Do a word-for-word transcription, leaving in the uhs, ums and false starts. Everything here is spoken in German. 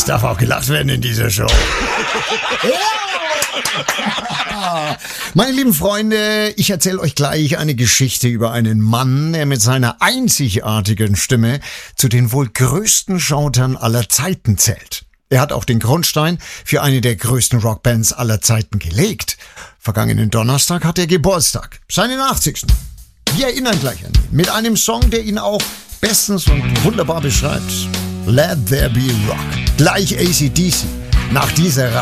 Es darf auch gelacht werden in dieser Show. Meine lieben Freunde, ich erzähle euch gleich eine Geschichte über einen Mann, der mit seiner einzigartigen Stimme zu den wohl größten Schautern aller Zeiten zählt. Er hat auch den Grundstein für eine der größten Rockbands aller Zeiten gelegt. Vergangenen Donnerstag hat er Geburtstag, seinen achtzigsten Wir erinnern gleich an ihn mit einem Song, der ihn auch bestens und wunderbar beschreibt. Let There Be Rock. Gleich A C D C. Nach dieser